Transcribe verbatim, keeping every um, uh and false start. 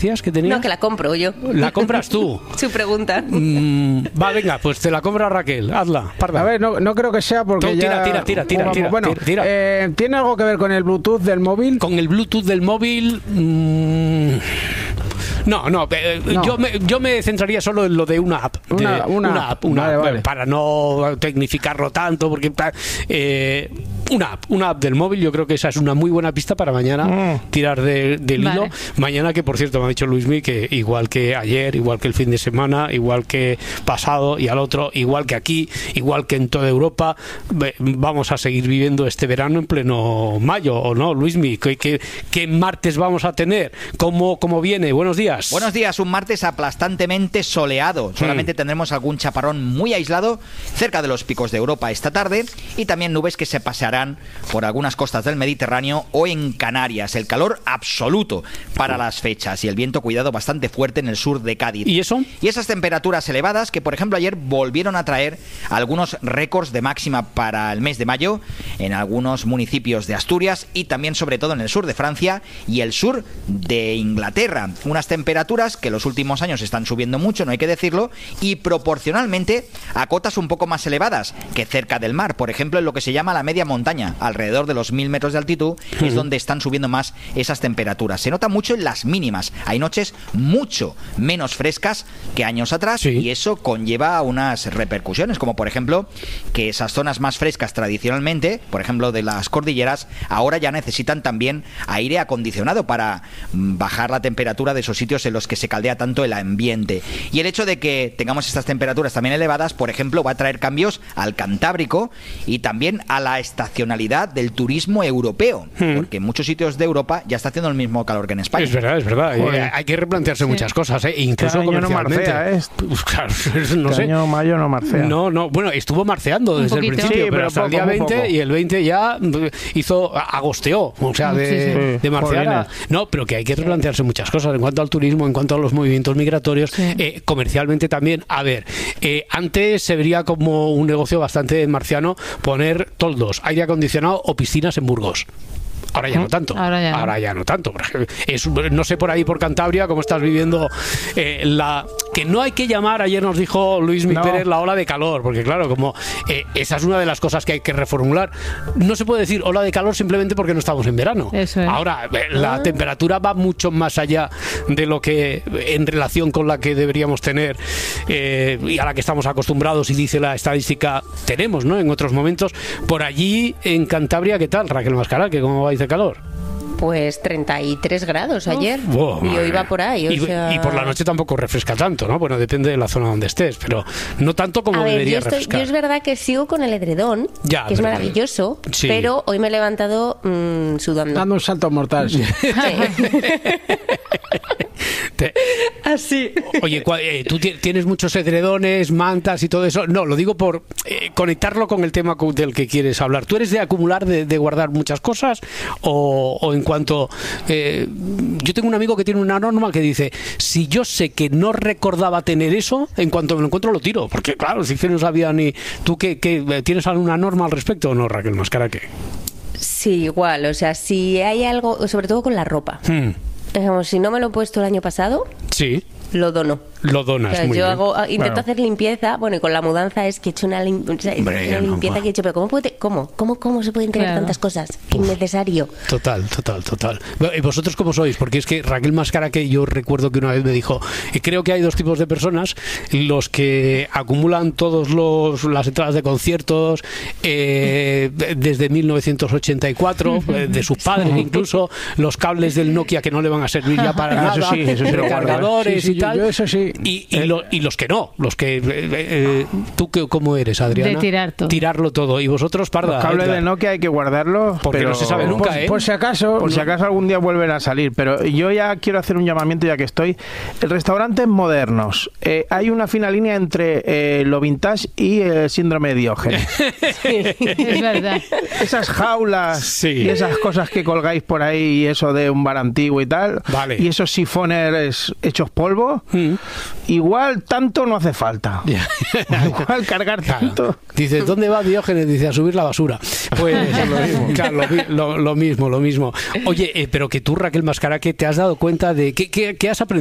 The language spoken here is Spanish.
que tenías? No, que la compro yo. ¿La compras tú? Su pregunta. Mm, va, venga, pues te la compra Raquel. Hazla, parda. A ver, no, no creo que sea porque Tú, tira, ya... tira, tira, tira, Vamos, tira, bueno, tira, tira. Eh, ¿tiene algo que ver con el Bluetooth del móvil? Con el Bluetooth del móvil... Mmm... No, no, eh, no. Yo, me, yo me centraría solo en lo de una app. De, una, una, una app, una vale, app vale. para no tecnificarlo tanto, porque eh, una app, una app del móvil, yo creo que esa es una muy buena pista para mañana mm. tirar de, del vale. hilo. Mañana, que por cierto me ha dicho Luismi que igual que ayer, igual que el fin de semana, igual que pasado y al otro, igual que aquí, igual que en toda Europa, vamos a seguir viviendo este verano en pleno mayo, ¿o no, Luismi? ¿Qué, qué, qué martes vamos a tener? ¿Cómo, cómo viene? Buenos días. Buenos días, un martes aplastantemente soleado. Solamente mm. tendremos algún chaparrón muy aislado cerca de los picos de Europa esta tarde y también nubes que se pasearán por algunas costas del Mediterráneo o en Canarias. El calor absoluto para las fechas y el viento, cuidado, bastante fuerte en el sur de Cádiz. ¿Y eso? Y esas temperaturas elevadas que, por ejemplo, ayer volvieron a traer algunos récords de máxima para el mes de mayo en algunos municipios de Asturias y también, sobre todo, en el sur de Francia y el sur de Inglaterra. Unas temperaturas que los últimos años están subiendo mucho, no hay que decirlo, y proporcionalmente a cotas un poco más elevadas que cerca del mar. Por ejemplo, en lo que se llama la media montaña, alrededor de los mil metros de altitud, uh-huh. es donde están subiendo más esas temperaturas. Se nota mucho en las mínimas. Hay noches mucho menos frescas que años atrás, sí. y eso conlleva unas repercusiones, como por ejemplo que esas zonas más frescas tradicionalmente, por ejemplo de las cordilleras, ahora ya necesitan también aire acondicionado para bajar la temperatura de esos sitios en los que se caldea tanto el ambiente. Y el hecho de que tengamos estas temperaturas también elevadas, por ejemplo, va a traer cambios al Cantábrico y también a la estacionalidad del turismo europeo, hmm. porque en muchos sitios de Europa ya está haciendo el mismo calor que en España. Es verdad, es verdad. Eh, hay que replantearse sí. muchas cosas, ¿eh? Incluso Cada año comercialmente. No marcea, ¿eh? Pues claro, no Cada sé. año mayo no marcea. No, no, bueno, estuvo marceando desde el principio, sí, pero, pero hasta poco, el día veinte y el veinte ya hizo, agosteó, o sea, de, sí, sí. de marcear. A, no, pero que hay que replantearse muchas cosas en cuanto al turismo, en cuanto a los movimientos migratorios, sí. eh, comercialmente también. A ver, eh, antes se vería como un negocio bastante marciano poner toldos, aire acondicionado o piscinas en Burgos. Ahora ya no tanto. Ahora ya no, Ahora ya no tanto. Es, no sé por ahí por Cantabria cómo estás viviendo eh, la que no hay que llamar, ayer nos dijo Luis Mi no. Pérez, la ola de calor, porque claro, como eh, esa es una de las cosas que hay que reformular. No se puede decir ola de calor simplemente porque no estamos en verano. Eso es. Ahora, eh, la ah. temperatura va mucho más allá de lo que en relación con la que deberíamos tener eh, y a la que estamos acostumbrados, y dice la estadística, tenemos, ¿no? En otros momentos. Por allí, en Cantabria, ¿qué tal, Raquel Mascaral? ¿Que cómo vais de calor? Pues treinta y tres grados ayer. Oh, y hoy va por ahí. O y, sea... y por la noche tampoco refresca tanto, ¿no? Bueno, depende de la zona donde estés, pero no tanto como a ver, debería yo estoy, refrescar. Yo es verdad que sigo con el edredón, ya, que es pero, maravilloso, sí. pero hoy me he levantado mmm, sudando. Dando un salto mortal, sí. sí. Te... Así. Oye, eh, ¿tú tienes muchos edredones, mantas y todo eso? No, lo digo por eh, conectarlo con el tema del que quieres hablar. ¿Tú eres de acumular, de, de guardar muchas cosas? O, o en cuanto... Eh, yo tengo un amigo que tiene una norma que dice, si yo sé que no recordaba tener eso, en cuanto me lo encuentro lo tiro. Porque claro, si que no sabía ni... ¿Tú qué, qué, tienes alguna norma al respecto o no, Raquel Mascara? ¿Qué? Sí, igual. O sea, si hay algo, sobre todo con la ropa. Hmm. Digamos, si no me lo he puesto el año pasado, sí, lo dono. Lo donas, o sea, muy yo bien. hago, intento bueno. hacer limpieza, bueno, y con la mudanza es que he hecho una, lim, o sea, Hombre, una limpieza no, que he hecho, pero ¿cómo puede, cómo, cómo, cómo se pueden tener claro. tantas cosas? Qué innecesario. Total, total, total. ¿Y vosotros cómo sois? Porque es que Raquel Mascara, que yo recuerdo que una vez me dijo, y creo que hay dos tipos de personas, los que acumulan todos los las entradas de conciertos eh, desde mil novecientos ochenta y cuatro, de sus padres incluso, los cables del Nokia que no le van a servir ya para nada, eso sí, eso sí, cargadores sí, sí, y tal, yo, yo eso sí. y, y, eh. lo, y los que no, los que eh, eh, tú que, ¿cómo eres, Adriana? De tirar todo. Tirarlo todo. Y vosotros, Parda. Los cables de Nokia hay que guardarlos, porque pero no se sabe nunca, por, ¿eh? Por si acaso, por si acaso algún día vuelven a salir. Pero yo ya quiero hacer un llamamiento ya que estoy. El restaurantes modernos. Eh, hay una fina línea entre eh, lo vintage y el síndrome de Diógenes. Sí, es verdad. Esas jaulas sí. y esas cosas que colgáis por ahí y eso de un bar antiguo y tal. Vale. Y esos sifones hechos polvo. tiempo, mm. igual tanto no hace falta. Igual cargar claro. tanto. Dice, ¿dónde va Diógenes? Dice, a subir la basura. Pues lo mismo, claro, lo, lo, lo mismo, lo mismo. Oye, eh, pero que tú, Raquel Mascaraque, te has dado cuenta de que, que, que has aprendido